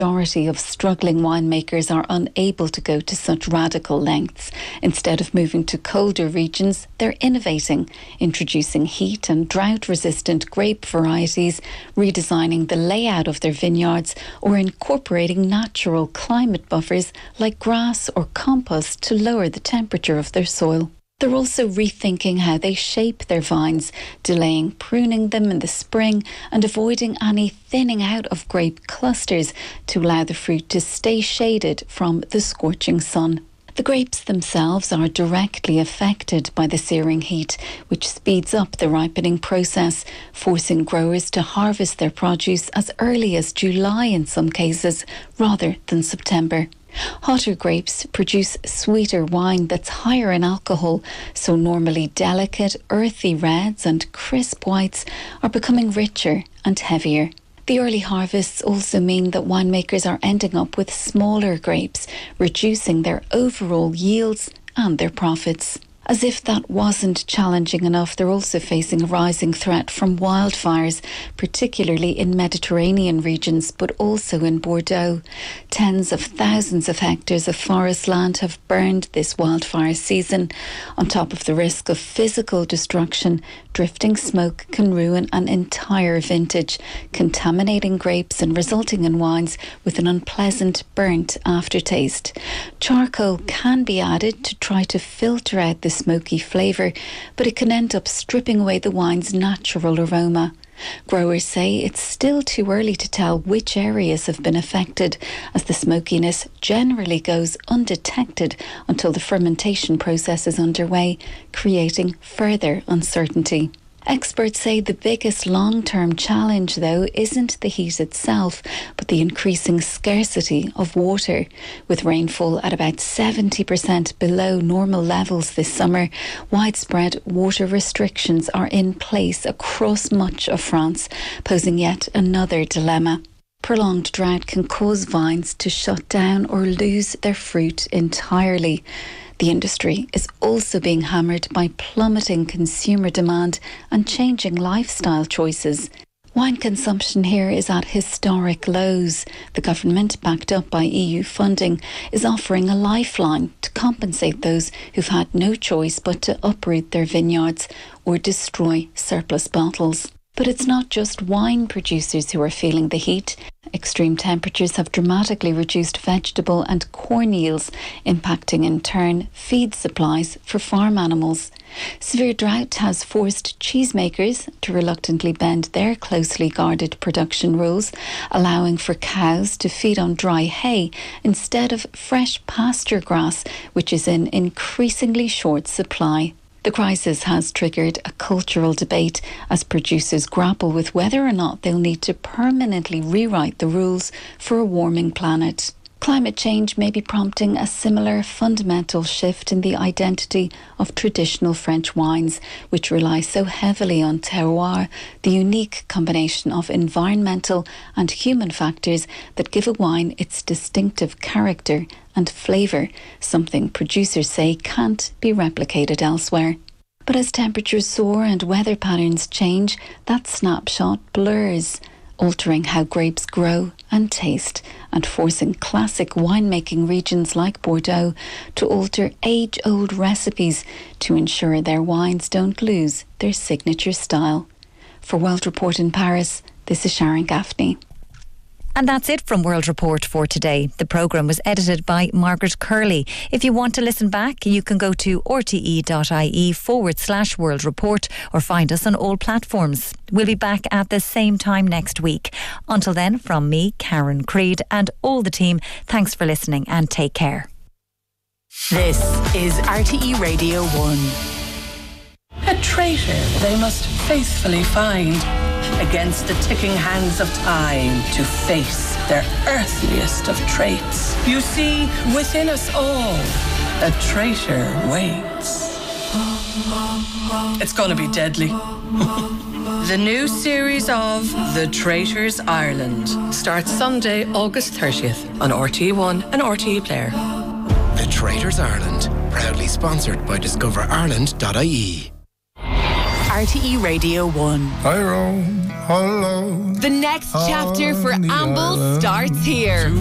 The majority of struggling winemakers are unable to go to such radical lengths. Instead of moving to colder regions, they're innovating, introducing heat and drought-resistant grape varieties, redesigning the layout of their vineyards, or incorporating natural climate buffers like grass or compost to lower the temperature of their soil. They're also rethinking how they shape their vines, delaying pruning them in the spring and avoiding any thinning out of grape clusters to allow the fruit to stay shaded from the scorching sun. The grapes themselves are directly affected by the searing heat, which speeds up the ripening process, forcing growers to harvest their produce as early as July in some cases, rather than September. Hotter grapes produce sweeter wine that's higher in alcohol, so normally delicate, earthy reds and crisp whites are becoming richer and heavier. The early harvests also mean that winemakers are ending up with smaller grapes, reducing their overall yields and their profits. As if that wasn't challenging enough, they're also facing a rising threat from wildfires, particularly in Mediterranean regions, but also in Bordeaux. Tens of thousands of hectares of forest land have burned this wildfire season. On top of the risk of physical destruction, drifting smoke can ruin an entire vintage, contaminating grapes and resulting in wines with an unpleasant burnt aftertaste. Charcoal can be added to try to filter out the smoky flavour, but it can end up stripping away the wine's natural aroma. Growers say it's still too early to tell which areas have been affected, as the smokiness generally goes undetected until the fermentation process is underway, creating further uncertainty. Experts say the biggest long-term challenge, though, isn't the heat itself, but the increasing scarcity of water. With rainfall at about 70% below normal levels this summer, widespread water restrictions are in place across much of France, posing yet another dilemma. Prolonged drought can cause vines to shut down or lose their fruit entirely. The industry is also being hammered by plummeting consumer demand and changing lifestyle choices. Wine consumption here is at historic lows. The government, backed up by EU funding, is offering a lifeline to compensate those who've had no choice but to uproot their vineyards or destroy surplus bottles. But it's not just wine producers who are feeling the heat. Extreme temperatures have dramatically reduced vegetable and corn yields, impacting in turn feed supplies for farm animals. Severe drought has forced cheesemakers to reluctantly bend their closely guarded production rules, allowing for cows to feed on dry hay instead of fresh pasture grass, which is in increasingly short supply. The crisis has triggered a cultural debate as producers grapple with whether or not they'll need to permanently rewrite the rules for a warming planet. Climate change may be prompting a similar fundamental shift in the identity of traditional French wines, which rely so heavily on terroir, the unique combination of environmental and human factors that give a wine its distinctive character and flavour, something producers say can't be replicated elsewhere. But as temperatures soar and weather patterns change, that snapshot blurs, altering how grapes grow and taste, and forcing classic winemaking regions like Bordeaux to alter age-old recipes to ensure their wines don't lose their signature style. For World Report in Paris, this is Sharon Gaffney. And that's it from World Report for today. The programme was edited by Margaret Curley. If you want to listen back, you can go to rte.ie/World Report or find us on all platforms. We'll be back at the same time next week. Until then, from me, Karen Creed, and all the team, thanks for listening and take care. This is RTE Radio 1. A traitor they must faithfully find, against the ticking hands of time, to face their earthliest of traits. You see, within us all, a traitor waits. It's gonna be deadly. The new series of The Traitors Ireland starts Sunday, August 30th on RTE1 and RTE Player. The Traitors Ireland, proudly sponsored by DiscoverIreland.ie. RTE Radio 1. I roam alone. The next chapter for on the Amble island. starts here.